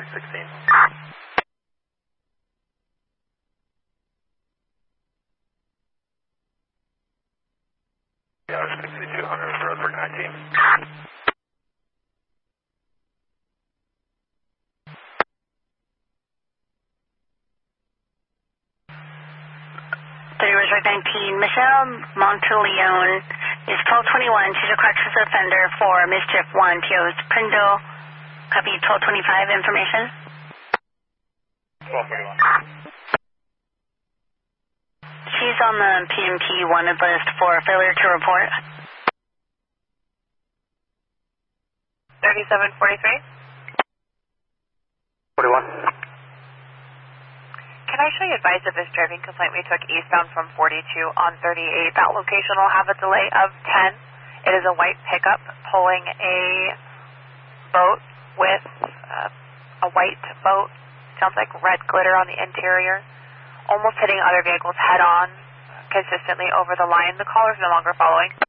16. Yeah, 6200 for Roadbrook 19. Roadbrook 19, Michelle Monteleone is 1221. She's a corrections offender for mischief 1. TO's Prindle. Copy 1225 information. 1231. She's on the PMT wanted list for failure to report. 3743. 41. Can I show you advice of this driving complaint we took eastbound from 42 on 38? That location will have a delay of 10. It is a white pickup pulling a boat with a white boat. Sounds like red glitter on the interior. Almost hitting other vehicles head on consistently over the line. The caller's no longer following.